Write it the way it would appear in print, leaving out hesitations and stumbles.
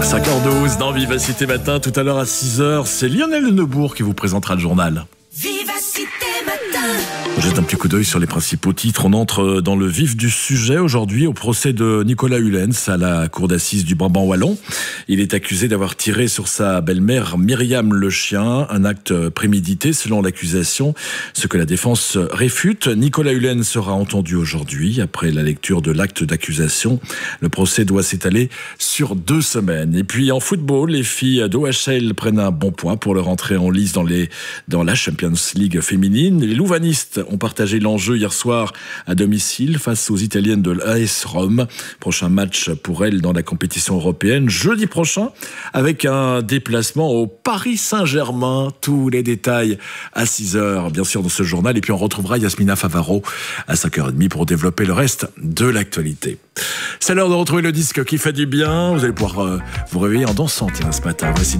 5h12 dans Vivacité Matin. Tout à l'heure à 6h, c'est Lionel Neubourg qui vous présentera le journal. Vivacité Matin. On jette un petit coup d'œil sur les principaux titres. On entre dans le vif du sujet aujourd'hui au procès de Nicolas Hulens à la cour d'assises du Brabant wallon. Il est accusé d'avoir tiré sur sa belle-mère Myriam le chien, un acte prémédité selon l'accusation, ce que la défense réfute. Nicolas Hulens sera entendu aujourd'hui après la lecture de l'acte d'accusation. Le procès doit s'étaler sur 2 semaines. Et puis en football, les filles d'OHL prennent un bon point pour leur entrée en lice dans la Champions League féminine. Les louvanistes ont partagé l'enjeu hier soir à domicile face aux Italiennes de l'AS Rome. Prochain match pour elles dans la compétition européenne jeudi prochain avec un déplacement au Paris Saint-Germain. Tous les détails à 6h bien sûr dans ce journal. Et puis on retrouvera Yasmina Favaro à 5h30 pour développer le reste de l'actualité. C'est l'heure de retrouver le disque qui fait du bien. Vous allez pouvoir vous réveiller en dansant ce matin. Voici